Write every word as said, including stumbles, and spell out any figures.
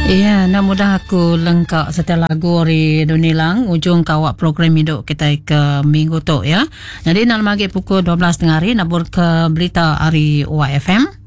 Ya, nak mudah aku lengkap setiap lagu dari Dunilang ujung kawak program hidup kita ke minggu tu ya. Jadi nak magi pukul dua belas tengah hari nak ke berita hari Y F M.